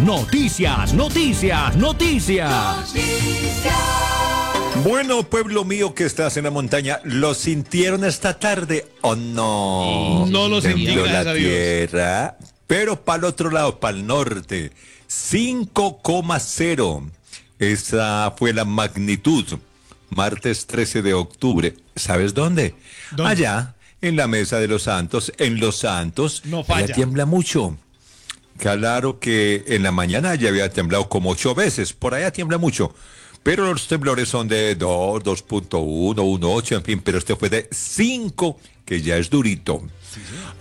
Noticias, noticias, noticias. Bueno, pueblo mío que estás en la montaña, ¿lo sintieron esta tarde o no? No lo sentí, Tembló gracias la a Dios. tierra, pero para el otro lado, para el norte, 5,0. Esa fue la magnitud. Martes 13 de octubre. ¿Sabes dónde? ¿Dónde? Allá, en la Mesa de los Santos, en Los Santos. No allá falla. tiembla mucho. Claro que en la mañana ya había temblado como 8 veces, por allá tiembla mucho. Pero los temblores son de 2, 2.1, 1.8, en fin, pero este fue de 5, que ya es durito.